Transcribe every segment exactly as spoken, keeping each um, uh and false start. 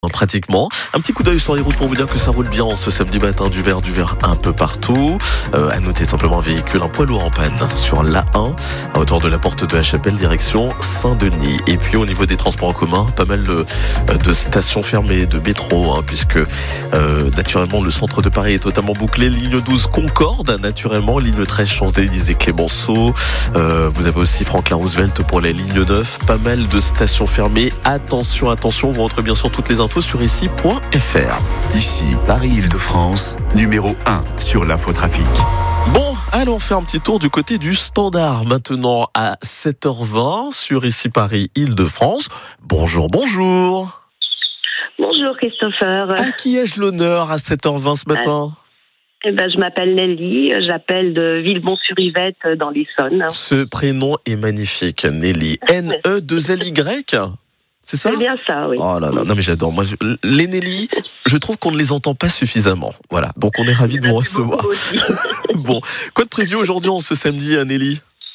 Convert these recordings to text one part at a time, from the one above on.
Pratiquement. Un petit coup d'œil sur les routes pour vous dire que ça roule bien ce samedi matin, du vert, du vert un peu partout. Euh, à noter simplement un véhicule, un poids lourd en panne sur l'A un, à hauteur de la porte de la Chapelle, direction Saint-Denis. Et puis au niveau des transports en commun, pas mal de, de stations fermées, de métro, hein, puisque euh, naturellement le centre de Paris est totalement bouclé. Ligne douze Concorde, naturellement, ligne treize Champs-Élysées Clémenceau. Euh, vous avez aussi Franklin Roosevelt pour la ligne neuf. Pas mal de stations fermées. Attention, attention, vous retrouvez bien sûr toutes les infos sur ici point f r. Ici, Paris-Île-de-France, numéro un sur l'infotrafic. Bon, allons faire un petit tour du côté du Standard maintenant à sept heures vingt sur ici Paris-Île-de-France. Bonjour, bonjour. Bonjour Christopher. À qui ai-je l'honneur à sept heures vingt ce matin ? Eh ben, je m'appelle Nelly, j'appelle de Villebon-sur-Yvette dans l'Essonne. Ce prénom est magnifique, Nelly. N E deux L Y ? C'est ça ? C'est bien ça, oui. Oh là là, non mais j'adore. Moi, je, les Nelly, je trouve qu'on ne les entend pas suffisamment. Voilà, donc on est ravis de vous recevoir. Bon, quoi de prévu aujourd'hui en ce samedi, Nelly ?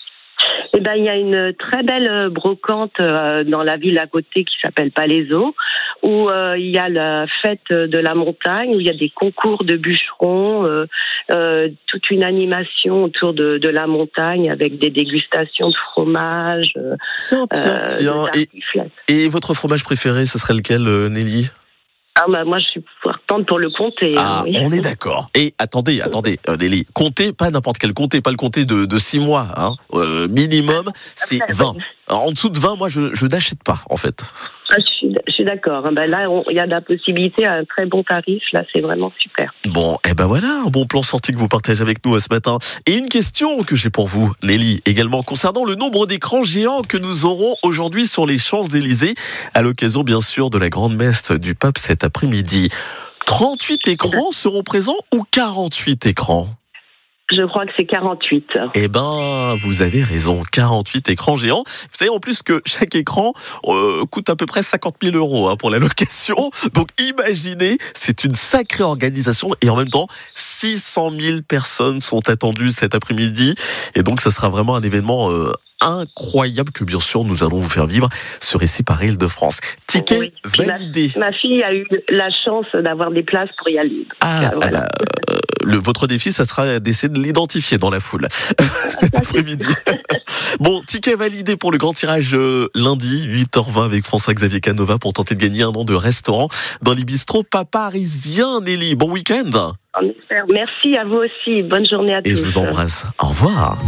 Eh ben, il y a une très belle brocante euh, dans la ville à côté qui s'appelle Palaiseau, où euh, il y a la fête de la montagne, où il y a des concours de bûcherons, euh, euh, toute une animation autour de, de la montagne avec des dégustations de fromage. Euh, tiens, tiens, euh, tiens. Et, et votre fromage préféré, ce serait lequel, euh, Nelly ? Ah bah moi je suis partante pour le comté. Ah, oui. On est d'accord. Et attendez, attendez, euh, Nelly, comté, pas n'importe quel comté, pas le comté de, de six mois, hein. Euh, minimum, c'est vingt. Alors, en dessous de vingt, moi je, je n'achète pas en fait. Ah, je, suis, je suis d'accord. Ben là, il y a de la possibilité à un très bon tarif. Là, c'est vraiment super. Bon, et eh ben voilà, un bon plan sorti que vous partagez avec nous ce matin. Et une question que j'ai pour vous, Nelly, également concernant le nombre d'écrans géants que nous aurons aujourd'hui sur les Champs-Élysées, à l'occasion bien sûr de la grande messe du pape cet après-midi. trente-huit écrans seront présents ou quarante-huit écrans ? Je crois que c'est quarante-huit. Eh ben, vous avez raison, quarante-huit écrans géants. Vous savez en plus que chaque écran euh, coûte à peu près cinquante mille euros hein, pour la location. Donc imaginez, c'est une sacrée organisation et en même temps, six cent mille personnes sont attendues cet après-midi. Et donc ça sera vraiment un événement euh, incroyable que bien sûr nous allons vous faire vivre sur ici Paris-Île-de-France. Ticket oui. validé. Ma, ma fille a eu la chance d'avoir des places pour y aller. Ah, voilà. ah bah, euh, le, votre défi, ça sera d'essayer de l'identifier dans la foule cet après-midi. Bon, ticket validé pour le grand tirage euh, lundi, huit heures vingt avec François-Xavier Canova pour tenter de gagner un an de restaurant dans les bistrots pas parisiens. Nelly, bon week-end. On espère. Merci à vous aussi. Bonne journée à tous. Et je vous embrasse. Au revoir.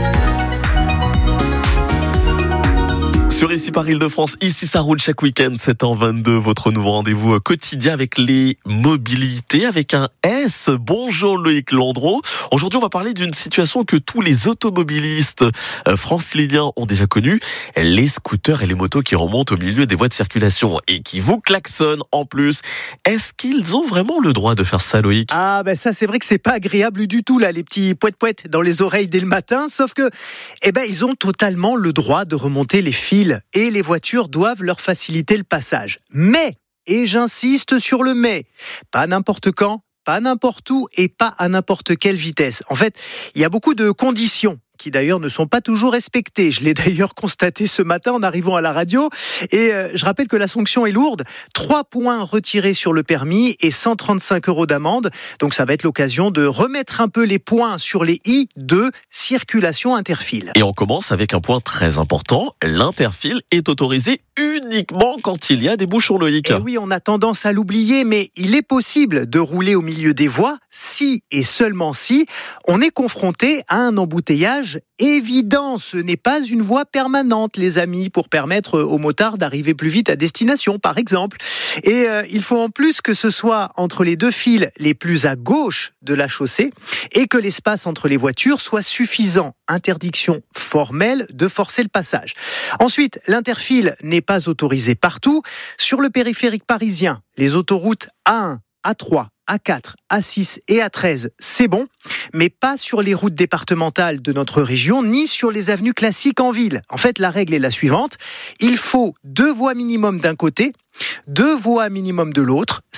Sur ici Paris-Île-de-France, ici ça roule chaque week-end, sept heures vingt-deux, votre nouveau rendez-vous quotidien avec les mobilités, avec un S. Bonjour Loïc Landreau. Aujourd'hui, on va parler d'une situation que tous les automobilistes franciliens ont déjà connue, les scooters et les motos qui remontent au milieu des voies de circulation et qui vous klaxonnent en plus. Est-ce qu'ils ont vraiment le droit de faire ça, Loïc ? Ah ben ça, c'est vrai que c'est pas agréable du tout là, les petits poètes-poètes dans les oreilles dès le matin, sauf que, eh ben, ils ont totalement le droit de remonter les fils. Et les voitures doivent leur faciliter le passage. Mais, et j'insiste sur le mais, pas n'importe quand, pas n'importe où et pas à n'importe quelle vitesse. En fait, il y a beaucoup de conditions qui d'ailleurs ne sont pas toujours respectées. Je l'ai d'ailleurs constaté ce matin en arrivant à la radio. Et euh, je rappelle que la sanction est lourde. Trois points retirés sur le permis et cent trente-cinq euros d'amende. Donc ça va être l'occasion de remettre un peu les points sur les i de circulation interfile. Et on commence avec un point très important. L'interfile est autorisé uniquement quand il y a des bouchons, Loïc. Et oui, on a tendance à l'oublier, mais il est possible de rouler au milieu des voies si et seulement si on est confronté à un embouteillage évident. Ce n'est pas une voie permanente, les amis, pour permettre aux motards d'arriver plus vite à destination, par exemple. Et euh, il faut en plus que ce soit entre les deux fils les plus à gauche de la chaussée et que l'espace entre les voitures soit suffisant. Interdiction formelle de forcer le passage. Ensuite, l'interfile n'est pas autorisé partout. Sur le périphérique parisien, les autoroutes A un, A trois, A quatre, A six et A treize, c'est bon, mais pas sur les routes départementales de notre région, ni sur les avenues classiques en ville. En fait, la règle est la suivante. Il faut deux voies minimum d'un côté, deux voies minimum de l'autre.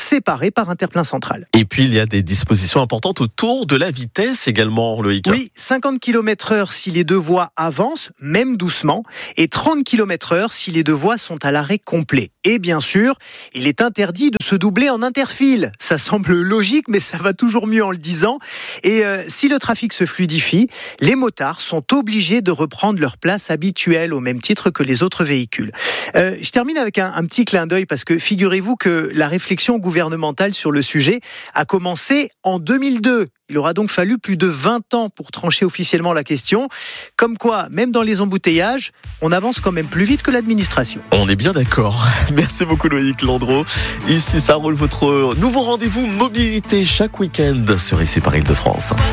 séparés par un terre-plein central. Et puis il y a des dispositions importantes autour de la vitesse également, Loïc. Oui, cinquante kilomètres heure si les deux voies avancent, même doucement, et trente kilomètres heure si les deux voies sont à l'arrêt complet. Et bien sûr, il est interdit de se doubler en interfile. Ça semble logique, mais ça va toujours mieux en le disant. Et euh, si le trafic se fluidifie, les motards sont obligés de reprendre leur place habituelle au même titre que les autres véhicules. Euh, je termine avec un, un petit clin d'œil parce que figurez-vous que la réflexion gouvernementale sur le sujet a commencé en deux mille deux. Il aura donc fallu plus de vingt ans pour trancher officiellement la question. Comme quoi, même dans les embouteillages, on avance quand même plus vite que l'administration. On est bien d'accord. Merci beaucoup Loïc Landreau. Ici, ça roule votre nouveau rendez-vous mobilité chaque week-end sur Ici par Île-de-France.